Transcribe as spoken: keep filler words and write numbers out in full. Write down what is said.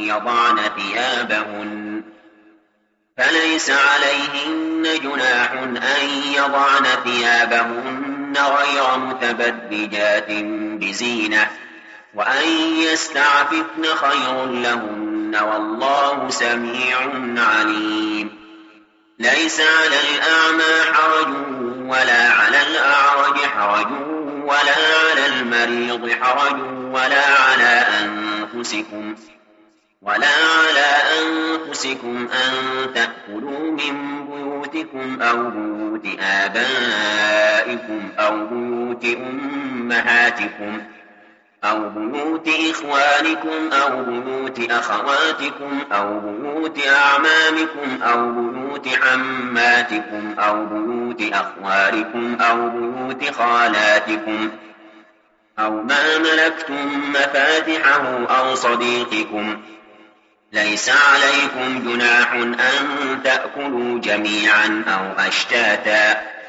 يضعن ثيابهن فليس عليهن جناح أن يضعن ثيابهن غير متبرجات بزينة وأن يستعففن خير لهن والله سميع عليم. ليس على الأعمى حرج ولا على الأعرج حرج ولا على المريض حرج ولا على أنفسكم ولا على أنفسكم أن تأكلوا من بيوتكم أو بيوت آبائكم أو بيوت أمهاتكم أو بيوت إخوانكم أو بيوت أخواتكم أو بيوت أعمامكم أو بيوت عماتكم أو بيوت أخوالكم أو بيوت خالاتكم أو ما ملكتم مفاتحه أو صديقكم. ليس عليكم جناح أن تأكلوا جميعا أو أشتاتا